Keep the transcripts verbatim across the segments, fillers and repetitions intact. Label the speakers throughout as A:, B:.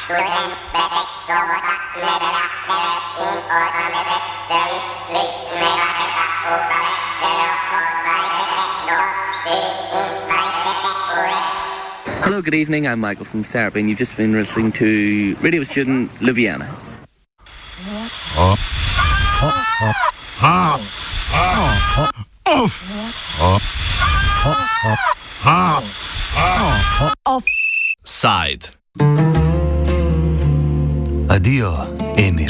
A: Hello, good evening. I'm Michael from Serbia, and you've just been listening to Radio Student Ljubljana. Offside.
B: Adijo, Emir.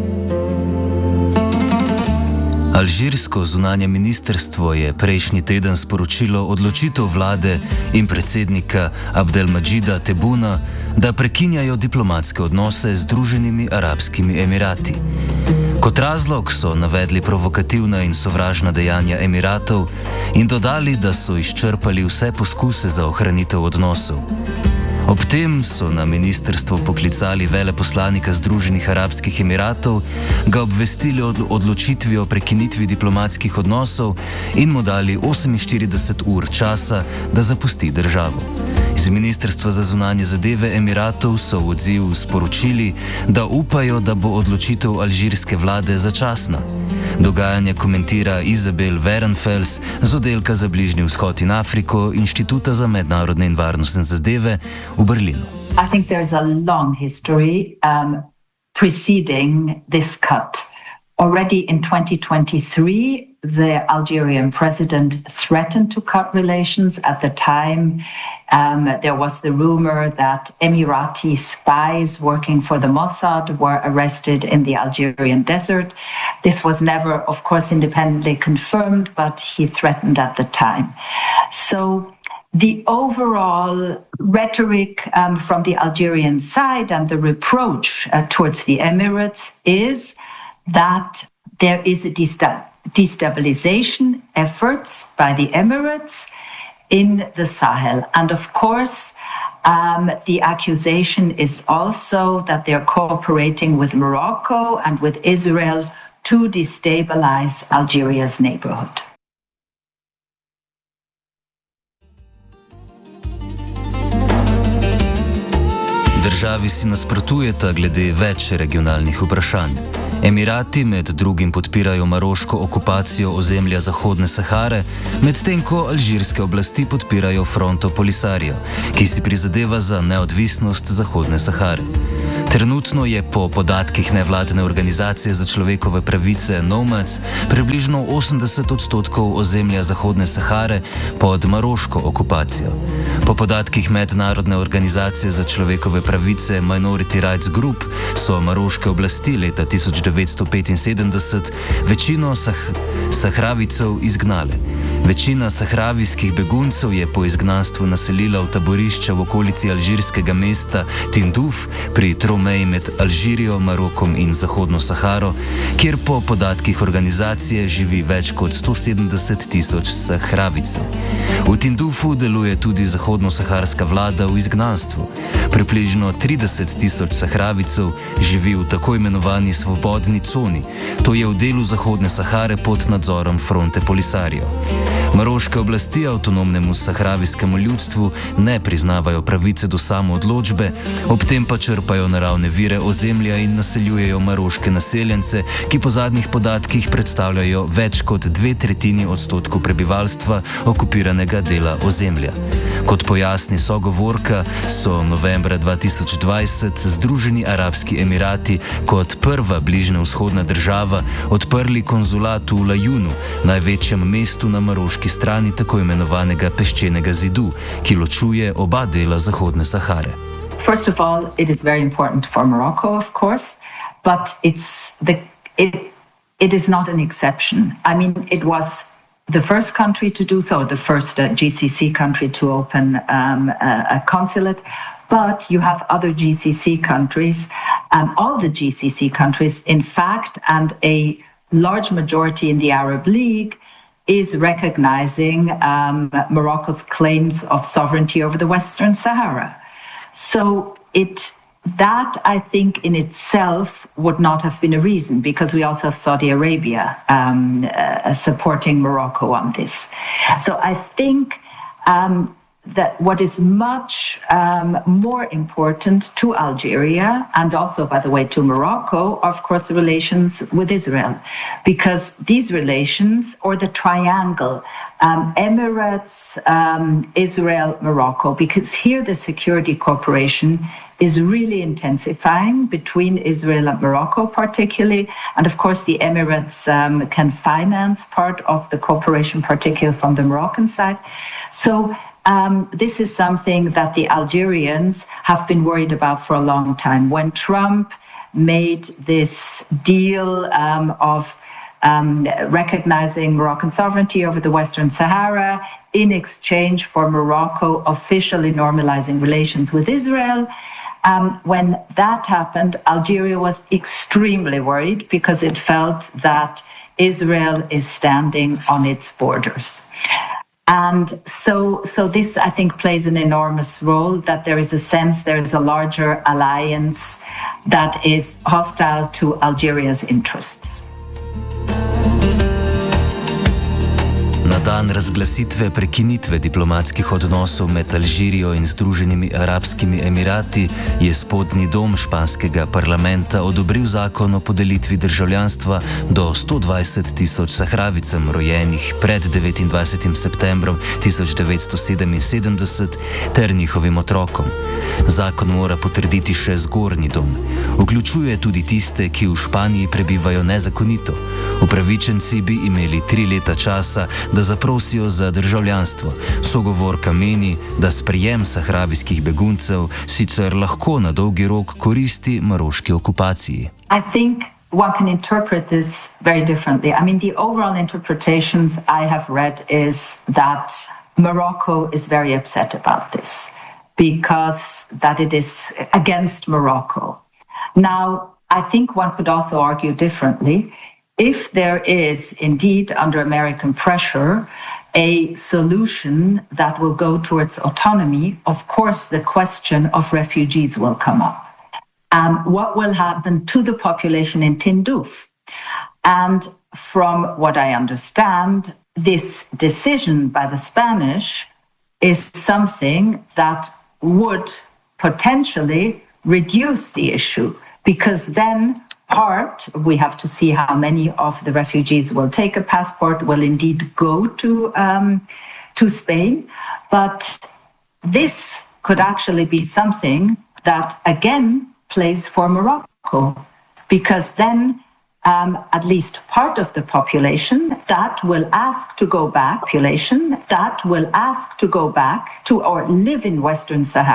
B: Alžirsko zunanje ministrstvo je prejšnji teden sporočilo odločitev vlade in predsednika Abdelmadžida Tebbouna, da prekinjajo diplomatske odnose z Združenimi arabskimi emirati. Kot razlog so navedli provokativna in sovražna dejanja Emiratov in dodali, da so izčrpali vse poskuse za ohranitev odnosov. Ob tem so na ministrstvo poklicali veleposlanika Združenih arabskih emiratov, ga obvestili o odločitvi o prekinitvi diplomatskih odnosov in mu dali oseminštirideset ur časa, da zapusti državo. Iz ministrstva za zunanje zadeve Emiratov so v odzivu sporočili, da upajo, da bo odločitev alžirske vlade začasna. Dogajanje komentira Izabel Verenfels z oddelka za Bližnji vzhod in Afriko Inštituta za mednarodne in varnostne zadeve v Berlinu.
C: I think there's a long history um, preceding this cut. Already in twenty twenty-three, the Algerian president threatened to cut relations. At the time, um, there was the rumor that Emirati spies working for the Mossad were arrested in the Algerian desert. This was never, of course, independently confirmed, but he threatened at the time. So the overall rhetoric um, from the Algerian side and the reproach uh, towards the Emirates is that there is a desta- destabilization efforts by the Emirates in the Sahel. And of course, um, the accusation is also that they're cooperating with Morocco and with Israel to destabilize Algeria's neighborhood.
B: Državi si nasprotujeta glede več regionalnih vprašanj. Emirati med drugim podpirajo maroško okupacijo ozemlja Zahodne Sahare, medtem ko alžirske oblasti podpirajo Fronto Polisario, ki si prizadeva za neodvisnost Zahodne Sahare. Trenutno je po podatkih nevladne organizacije za človekove pravice Nomads približno osemdeset odstotkov ozemlja Zahodne Sahare pod maroško okupacijo. Po podatkih mednarodne organizacije za človekove pravice Minority Rights Group so maroške oblasti leta tisoč devetsto petinsedemdeset večino sah- Sahravicev izgnale. Večina sahravijskih beguncev je po izgnanstvu naselila v taborišča v okolici alžirskega mesta Tinduf pri tromeji med Alžirijo, Marokom in Zahodno Saharo, kjer po podatkih organizacije živi več kot sto sedemdeset tisoč Sahravicev. V Tindufu deluje tudi zahodno-saharska vlada v izgnanstvu. Približno trideset tisoč Sahravicev živi v tako imenovani svobodni coni, to je v delu Zahodne Sahare pod nadzorom Fronte Polisario. Maroške oblasti avtonomnemu sahravijskemu ljudstvu ne priznavajo pravice do samoodločbe, ob tem pa črpajo naravne vire ozemlja in naseljujejo maroške naseljence, ki po zadnjih podatkih predstavljajo več kot dve tretjini odstotkov prebivalstva okupiranega dela ozemlja. Kot pojasni sogovorka, so novembra dva tisoč dvajset Združeni arabski emirati kot prva bližnjevzhodna država odprli konzulat v Lajunu, največjem mestu na maroški strani tako imenovanega peščenega zidu, ki ločuje oba dela Zahodne Sahare.
C: First of all, it is very important for Morocco, of course, but it's the it it is not an exception. I mean, it was the first country to do so, the first uh, G C C country to open um, a, a consulate, but you have other G C C countries, and um, all the G C C countries, in fact, and a large majority in the Arab League is recognizing um, Morocco's claims of sovereignty over the Western Sahara. So it that, I think, in itself would not have been a reason, because we also have Saudi Arabia um, uh, supporting Morocco on this. So I think um, that what is much um, more important to Algeria, and also, by the way, to Morocco, of course, the relations with Israel, because these relations, or the triangle, um, Emirates, um, Israel, Morocco, because here the security cooperation is really intensifying between Israel and Morocco particularly. And of course, the Emirates um, can finance part of the cooperation, particularly from the Moroccan side. So um, this is something that the Algerians have been worried about for a long time. When Trump made this deal um, of Um, recognizing Moroccan sovereignty over the Western Sahara in exchange for Morocco officially normalizing relations with Israel. Um, when that happened, Algeria was extremely worried because it felt that Israel is standing on its borders. And so, so this, I think, plays an enormous role, that there is a sense there is a larger alliance that is hostile to Algeria's interests.
B: Na dan razglasitve prekinitve diplomatskih odnosov med Alžirijo in Združenimi arabskimi emirati je spodnji dom španskega parlamenta odobril zakon o podelitvi državljanstva do sto dvajset tisoč Sahravicem, rojenih pred devetindvajsetim septembrom tisoč devetsto sedeminsedemdeset, ter njihovim otrokom. Zakon mora potrditi še zgornji dom. Vključuje tudi tiste, ki v Španiji prebivajo nezakonito. Upravičenci bi imeli tri leta časa, da zaprosijo za državljanstvo. Sogovorka meni, da sprejem sahravijskih beguncev sicer lahko na dolgi rok koristi maroški okupaciji.
C: I think one can interpret this very differently. I mean, the overall interpretations I have read is that Morocco is very upset about this, because that it is against Morocco. Now, I think one could also argue differently. If there is indeed, under American pressure, a solution that will go towards autonomy, of course, the question of refugees will come up. Um, what will happen to the population in Tindouf? And from what I understand, this decision by the Spanish is something that would potentially reduce the issue, because then part, we have to see how many of the refugees will take a passport, will indeed go to um, to Spain. But this could actually be something that, again, plays for Morocco, because then um, at least part of the population that will ask to go back, population that will ask to go back to or live in Western Sahara,